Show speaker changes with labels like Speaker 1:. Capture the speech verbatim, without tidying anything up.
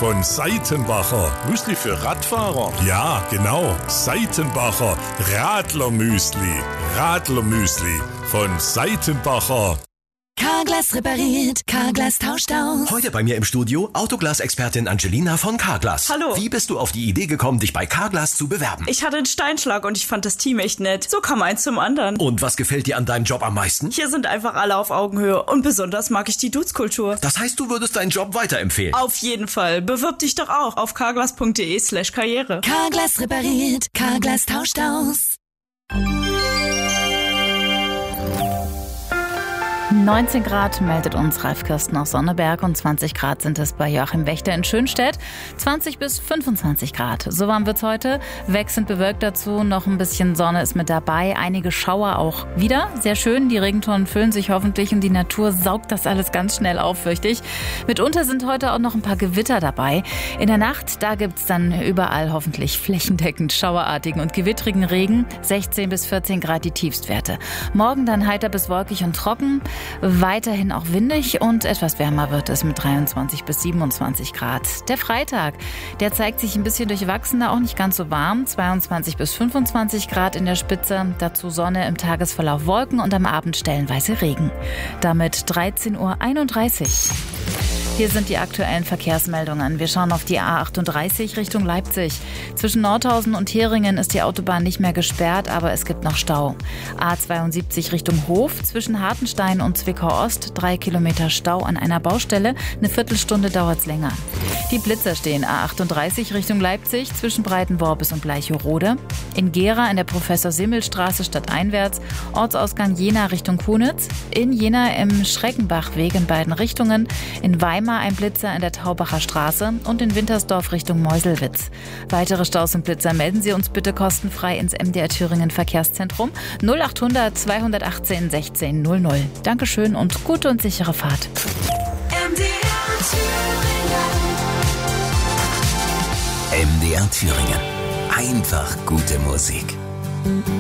Speaker 1: von Seitenbacher.
Speaker 2: Müsli für Radfahrer?
Speaker 1: Ja, genau. Seitenbacher Radlermüsli. Radlermüsli von Seitenbacher.
Speaker 3: Carglass repariert, Carglass tauscht aus.
Speaker 4: Heute bei mir im Studio Autoglas-Expertin Angelina von Carglass.
Speaker 5: Hallo.
Speaker 4: Wie bist du auf die Idee gekommen, dich bei Carglass zu bewerben?
Speaker 5: Ich hatte einen Steinschlag und ich fand das Team echt nett. So kam eins zum anderen.
Speaker 4: Und was gefällt dir an deinem Job am meisten?
Speaker 5: Hier sind einfach alle auf Augenhöhe und besonders mag ich die Dudes-Kultur.
Speaker 4: Das heißt, du würdest deinen Job weiterempfehlen?
Speaker 5: Auf jeden Fall. Bewirb dich doch auch auf carglass.de slash karriere.
Speaker 3: Carglass repariert, Carglass tauscht aus.
Speaker 6: neunzehn Grad meldet uns Ralf Kirsten aus Sonneberg und zwanzig Grad sind es bei Joachim Wächter in Schönstedt. zwanzig bis fünfundzwanzig Grad. So warm wird's heute. Wechselnd bewölkt dazu. Noch ein bisschen Sonne ist mit dabei. Einige Schauer auch wieder. Sehr schön. Die Regentonnen füllen sich hoffentlich und die Natur saugt das alles ganz schnell auf, fürchte ich. Mitunter sind heute auch noch ein paar Gewitter dabei. In der Nacht, da gibt's dann überall hoffentlich flächendeckend schauerartigen und gewittrigen Regen. sechzehn bis vierzehn Grad die Tiefstwerte. Morgen dann heiter bis wolkig und trocken. Weiterhin auch windig und etwas wärmer wird es mit dreiundzwanzig bis siebenundzwanzig Grad. Der Freitag, der zeigt sich ein bisschen durchwachsener, auch nicht ganz so warm. zweiundzwanzig bis fünfundzwanzig Grad in der Spitze, dazu Sonne, im Tagesverlauf Wolken und am Abend stellenweise Regen. Damit dreizehn Uhr einunddreißig. Hier sind die aktuellen Verkehrsmeldungen. Wir schauen auf die A achtunddreißig Richtung Leipzig. Zwischen Nordhausen und Heringen ist die Autobahn nicht mehr gesperrt, aber es gibt noch Stau. A zweiundsiebzig Richtung Hof, zwischen Hartenstein und Zwickau Ost, drei Kilometer Stau an einer Baustelle. Eine Viertelstunde dauert's länger. Die Blitzer stehen A achtunddreißig Richtung Leipzig, zwischen Breitenworbis und Bleicherode. In Gera in der Professor-Simmel-Straße stadteinwärts, Ortsausgang Jena Richtung Kunitz. In Jena im Schreckenbachweg in beiden Richtungen. In Weimar ein Blitzer in der Taubacher Straße und in Wintersdorf Richtung Meuselwitz. Weitere Staus und Blitzer melden Sie uns bitte kostenfrei ins M D R Thüringen Verkehrszentrum null achthundert zweihundertachtzehn sechzehn null null. Dankeschön und gute und sichere Fahrt.
Speaker 3: M D R Thüringen.
Speaker 4: M D R Thüringen. Einfach gute Musik.